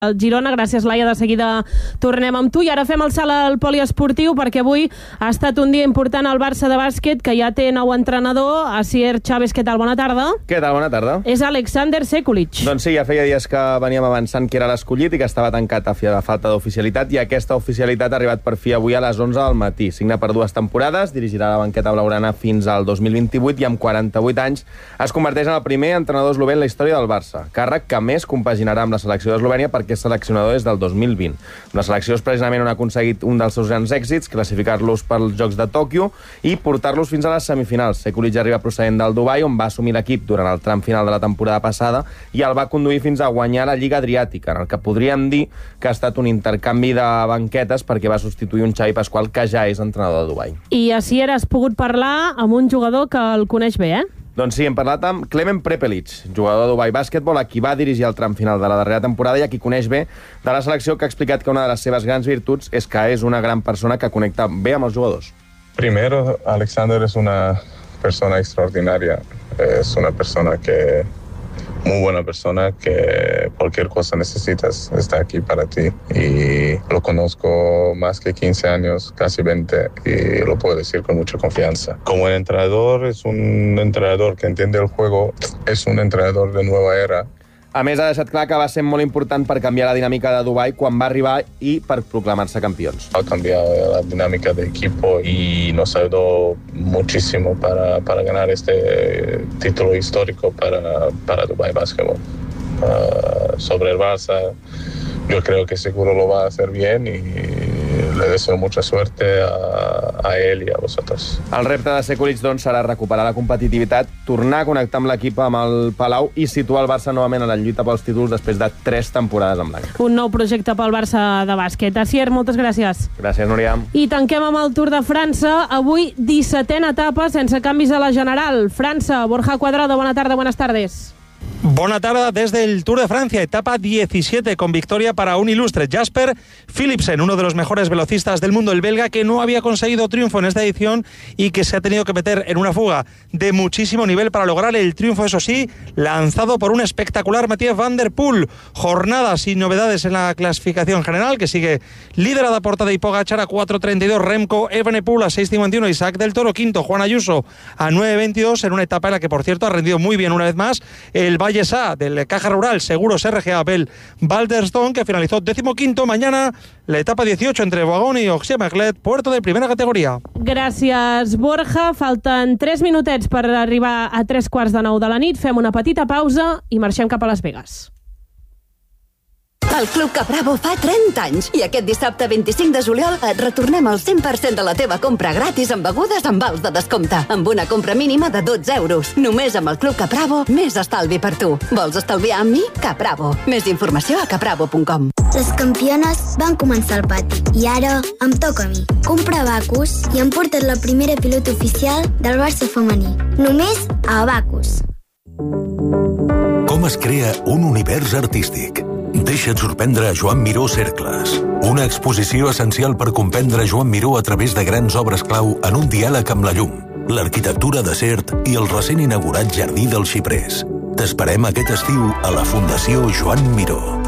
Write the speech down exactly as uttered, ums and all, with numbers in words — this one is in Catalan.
El Girona, gràcies Laia, de seguida tornem amb tu i ara fem el salt al poliesportiu perquè avui ha estat un dia important al Barça de bàsquet que ja té nou entrenador, Asier Chávez. Què tal? Bona tarda. Què tal? Bona tarda. És Alexander Sekulic. Doncs sí, ja feia dies que veníem avançant que era l'escollit i que estava tancat a fi de falta d'oficialitat i aquesta oficialitat ha arribat per fi avui a les onze del matí. Signa per dues temporades, dirigirà la banqueta blaugrana fins al dos mil vint-i-vuit i amb quaranta-vuit anys es converteix en el primer entrenador eslovè en la història del Barça, càrrec que més compaginarà amb la selecció d'Eslovènia perquè és seleccionador des del dos mil vint. Una selecció és precisament on ha aconseguit un dels seus grans èxits, classificar-los pels Jocs de Tòquio i portar-los fins a les semifinals. Sekulic arriba procedent del Dubai, on va assumir l'equip durant el tram final de la temporada passada i el va conduir fins a guanyar la Lliga Adriàtica, en el que podríem dir que ha estat un intercanvi de banquetes perquè va substituir un Xavi Pasqual que ja és entrenador de Dubai. I Asier, has pogut parlar amb un jugador que el coneix bé, eh? Doncs sí, hem parlat amb Klemen Prepelic, jugador de Dubai Bàsquetbol, a qui va dirigir el tram final de la darrera temporada i a qui coneix bé de la selecció, que ha explicat que una de les seves grans virtuts és que és una gran persona que connecta bé amb els jugadors. Primero, Alexander es una persona extraordinaria. Es una persona que... muy buena persona que cualquier cosa necesitas está aquí para ti. Y lo conozco más que quince años, casi veinte, y lo puedo decir con mucha confianza. Como entrenador, es un entrenador que entiende el juego, es un entrenador de nueva era. A més, ha deixat clar que va ser molt important per canviar la dinàmica de Dubai quan va arribar i per proclamar-se campions. Ha cambiado la dinámica de equipo y nos ayudó muchísimo para, para ganar este título histórico para, para Dubai Basketball. Uh, sobre el Barça, yo creo que seguro lo va a hacer bien y le deseo mucha suerte a, a él y a vosotros. El repte de Sekulic, doncs, serà recuperar la competitivitat, tornar a connectar amb l'equip amb el Palau i situar el Barça novament a la lluita pels títols després de tres temporades en blanc. Un nou projecte pel Barça de bàsquet. Asier, moltes gràcies. Gràcies, Núria. I tanquem amb el Tour de França. Avui, dissetena etapa sense canvis a la general. França, Borja Cuadrado, bona tarda, buenas tardes. Buena tarde desde el Tour de Francia, etapa diecisiete, con victoria para un ilustre, Jasper Philipsen, uno de los mejores velocistas del mundo, el belga, que no había conseguido triunfo en esta edición y que se ha tenido que meter en una fuga de muchísimo nivel para lograr el triunfo, eso sí, lanzado por un espectacular Mathieu van der Poel. Jornada sin novedades en la clasificación general, que sigue liderada por Tadej Pogačar a cuatro treinta y dos, Remco Evenepoel a seis cincuenta y uno, Isaac del Toro quinto, Juan Ayuso a nueve veintidós, en una etapa en la que, por cierto, ha rendido muy bien una vez más el Valle Sa del Caja Rural Seguros R G A Abel Balderstone, que finalizó decimoquinto. Mañana la etapa dieciocho entre Boagón y Auxerre-Merlet, puerto de primera categoria. Gràcies, Borja. Falten tres minutets per arribar a tres quarts de nou de la nit. Fem una petita pausa i marxem cap a Las Vegas. El Club Capravo fa trenta anys i aquest dissabte vint-i-cinc de juliol et retornem el cent per cent de la teva compra gratis amb begudes amb vals de descompte, amb una compra mínima de dotze euros. Només amb el Club Capravo, més estalvi per tu. Vols estalviar amb mi? Capravo. Més informació a capravo punt com. Les campiones van començar al pati i ara em toca a mi. Comprar Abacus i em portat la primera pilota oficial del Barça femení. Només a Abacus. Com es crea un univers artístic? Deixa't sorprendre a Joan Miró Cercles, una exposició essencial per comprendre Joan Miró a través de grans obres clau en un diàleg amb la llum, l'arquitectura de Sert i el recent inaugurat Jardí dels Xiprers. T'esperem aquest estiu a la Fundació Joan Miró.